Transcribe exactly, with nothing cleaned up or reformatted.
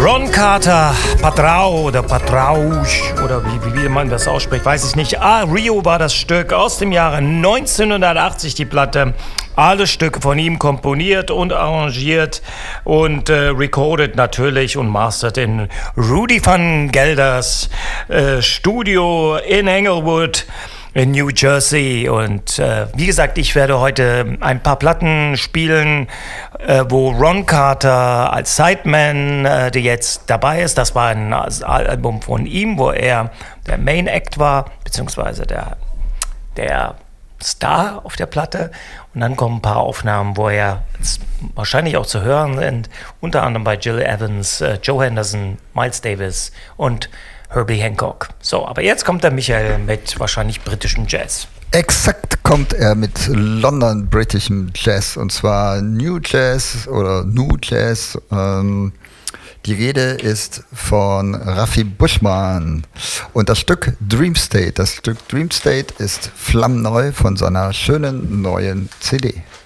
Ron Carter, Patrao oder Patrausch oder wie, wie man das ausspricht, weiß ich nicht. Ah, Rio war das Stück aus dem Jahre neunzehnhundertachtzig, die Platte. Alle Stücke von ihm komponiert und arrangiert und äh, recorded natürlich und mastert in Rudy van Gelders äh, Studio in Englewood in New Jersey. Und äh, wie gesagt, ich werde heute ein paar Platten spielen, äh, wo Ron Carter als Sideman, äh, der jetzt dabei ist. Das war ein Album von ihm, wo er der Main Act war, beziehungsweise der, der Star auf der Platte. Und dann kommen ein paar Aufnahmen, wo er wahrscheinlich auch zu hören sind, unter anderem bei Jill Evans, äh, Joe Henderson, Miles Davis und Herbie Hancock. So, aber jetzt kommt der Michael mit wahrscheinlich britischem Jazz. Exakt kommt er mit London britischem Jazz, und zwar New Jazz oder New Jazz. Ähm, die Rede ist von Raffi Bushman und das Stück Dream State. Das Stück Dream State ist flammneu von seiner schönen neuen C D.